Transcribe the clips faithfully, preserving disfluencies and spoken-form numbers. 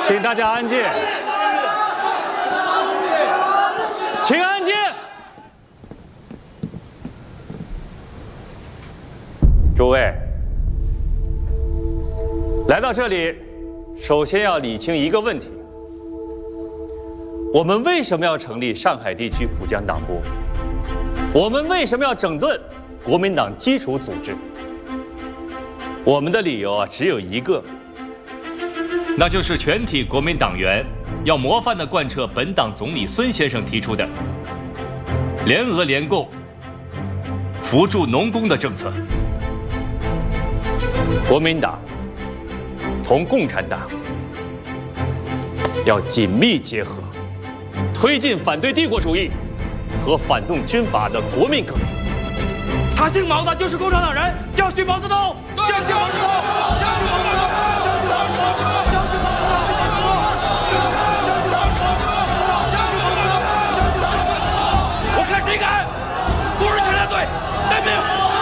请大家安静，请安静。诸位，来到这里，首先要理清一个问题：我们为什么要成立上海地区浦江党部？我们为什么要整顿国民党基础组织？我们的理由啊，只有一个。 那就是全体国民党员要模范地贯彻本党总理孙先生提出的联俄联共、扶助农工的政策。国民党同共产党要紧密结合，推进反对帝国主义和反动军阀的国民革命。 他姓毛的就是共产党人，教训毛泽东，教训毛泽东，教训毛泽东，教训毛泽东。 谁敢？工人拳击队待命。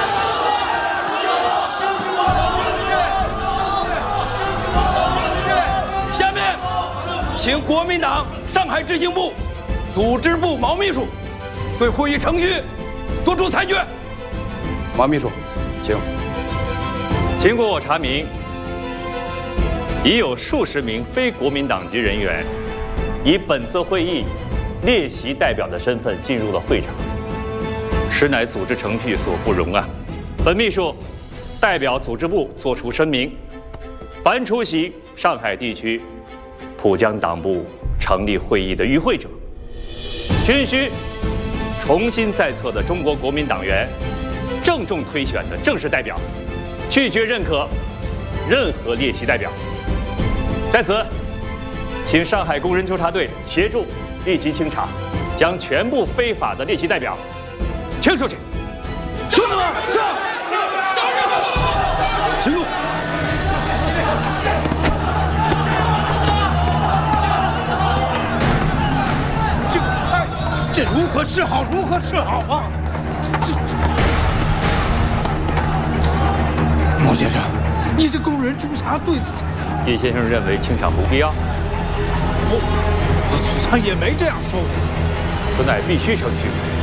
下面，请国民党上海执行部组织部毛秘书对会议程序作出裁决。 毛秘书，请。 经过我查明，已有数十名非国民党籍人员以本次会议 列席代表的身份进入了会场，实乃组织程序所不容啊！本秘书代表组织部作出声明：凡出席上海地区浦江党部成立会议的与会者，均需重新在册的中国国民党员郑重推选的正式代表，拒绝认可任何列席代表。在此，请上海工人纠察队协助 立即清查，将全部非法的列席代表清出去。 是。是。行动。这这如何是好？如何是好啊？这这。毛先生，你这工人纠察队， 叶先生认为清场不必要。 我。 我组长也没这样说我， 此乃必须程序。